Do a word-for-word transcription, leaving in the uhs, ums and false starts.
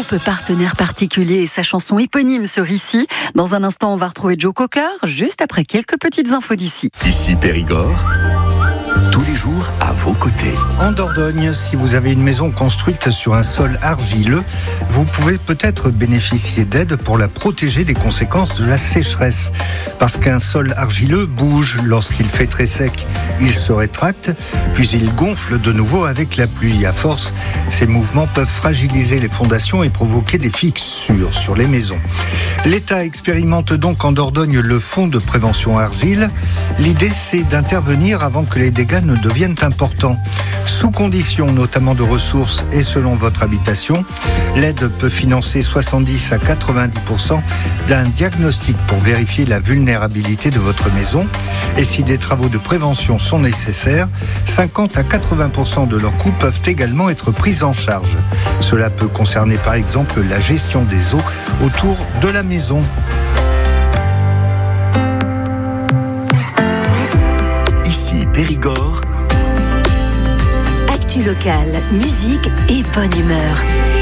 groupe partenaire particulier et sa chanson éponyme sur Ici. Dans un instant, on va retrouver Joe Cocker, juste après quelques petites infos d'ici. Ici Périgord, tous les jours à vos côtés. En Dordogne, si vous avez une maison construite sur un sol argileux, vous pouvez peut-être bénéficier d'aide pour la protéger des conséquences de la sécheresse. Parce qu'un sol argileux bouge lorsqu'il fait très sec. Il se rétracte, puis il gonfle de nouveau avec la pluie. À force, ces mouvements peuvent fragiliser les fondations et provoquer des fissures sur les maisons. L'État expérimente donc en Dordogne le fonds de prévention argile. L'idée, c'est d'intervenir avant que les dégâts ne deviennent importants. Sous conditions notamment de ressources et selon votre habitation, l'aide peut financer soixante-dix à quatre-vingt-dix pour cent d'un diagnostic pour vérifier la vulnérabilité de votre maison. Et si des travaux de prévention sont nécessaires, cinquante à quatre-vingts pour cent de leurs coûts peuvent également être pris en charge. Cela peut concerner par exemple la gestion des eaux autour de la maison. Ici Périgord. Actu locale, musique et bonne humeur.